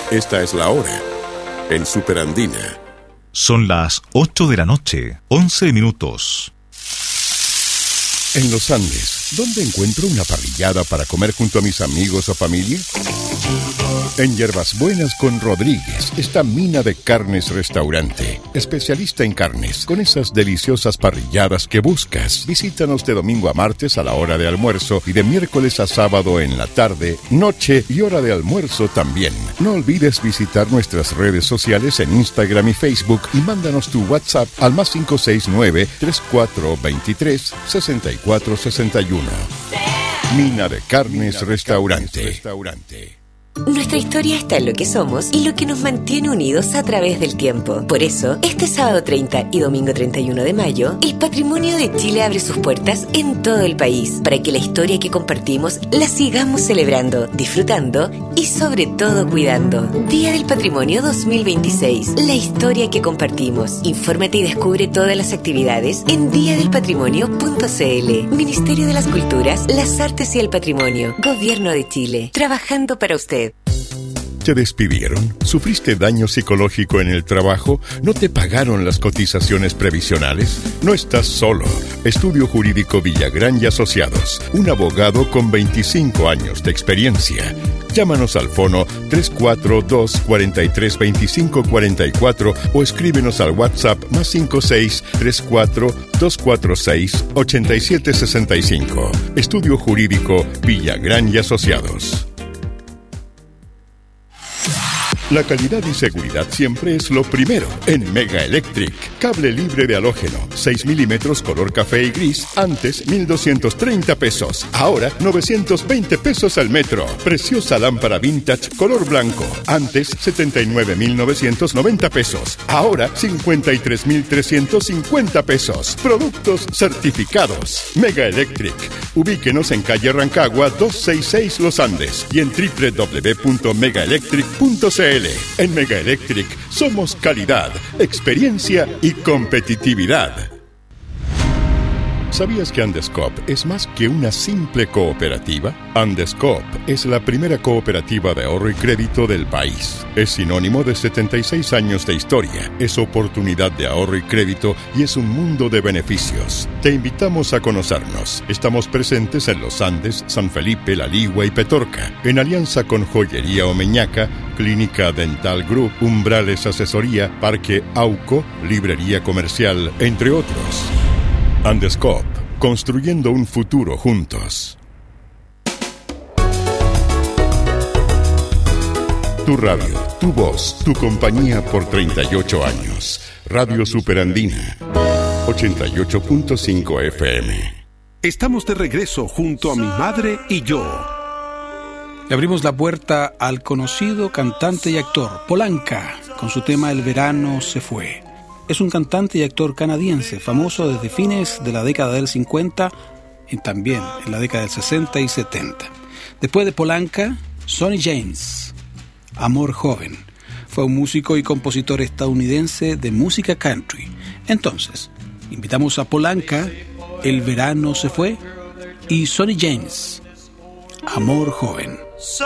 Esta es la hora en Superandina. Son las 8 de la noche, 11 minutos. En los Andes, ¿dónde encuentro una parrillada para comer junto a mis amigos o familia? En Hierbas Buenas con Rodríguez está Mina de Carnes Restaurante, especialista en carnes, con esas deliciosas parrilladas que buscas. Visítanos de domingo a martes a la hora de almuerzo y de miércoles a sábado en la tarde, noche y hora de almuerzo también. No olvides visitar nuestras redes sociales en Instagram y Facebook y mándanos tu WhatsApp al +569 3423 6461. Mina de Carnes Restaurante. Nuestra historia está en lo que somos y lo que nos mantiene unidos a través del tiempo. Por eso, este sábado 30 y domingo 31 de mayo, el Patrimonio de Chile abre sus puertas en todo el país para que la historia que compartimos la sigamos celebrando, disfrutando y sobre todo cuidando. Día del Patrimonio 2026, la historia que compartimos. Infórmate y descubre todas las actividades en diadelpatrimonio.cl. Ministerio de las Culturas, las Artes y el Patrimonio. Gobierno de Chile. Trabajando para usted. ¿Te despidieron? ¿Sufriste daño psicológico en el trabajo? ¿No te pagaron las cotizaciones previsionales? No estás solo. Estudio Jurídico Villagrán y Asociados. Un abogado con 25 años de experiencia. Llámanos al fono 342-432544 o escríbenos al WhatsApp +56 34 246 8765. Estudio Jurídico Villagrán y Asociados. La calidad y seguridad siempre es lo primero en Mega Electric. Cable libre de halógeno, 6 milímetros color café y gris, antes 1,230 pesos. Ahora 920 pesos al metro. Preciosa lámpara vintage color blanco, antes 79,990 pesos. Ahora 53,350 pesos. Productos certificados. Mega Electric. Ubíquenos en calle Rancagua 266 Los Andes y en www.megaelectric.cl. En Mega Electric somos calidad, experiencia y competitividad. ¿Sabías que Andescoop es más que una simple cooperativa? Andescoop es la primera cooperativa de ahorro y crédito del país. Es sinónimo de 76 años de historia, es oportunidad de ahorro y crédito y es un mundo de beneficios. Te invitamos a conocernos. Estamos presentes en Los Andes, San Felipe, La Ligua y Petorca. En alianza con Joyería Omeñaca, Clínica Dental Group, Umbrales Asesoría, Parque Auco, Librería Comercial, entre otros. Andescoop, construyendo un futuro juntos. Tu radio, tu voz, tu compañía por 38 años. Radio Superandina, 88.5 FM. Estamos de regreso junto a mi madre y yo. Le abrimos la puerta al conocido cantante y actor Polanca con su tema El verano se fue. Es un cantante y actor canadiense, famoso desde fines de la década del 50 y también en la década del 60 y 70. Después de Polanca, Sonny James, Amor Joven. Fue un músico y compositor estadounidense de música country. Entonces, invitamos a Polanca, El verano se fue, y Sonny James, Amor Joven.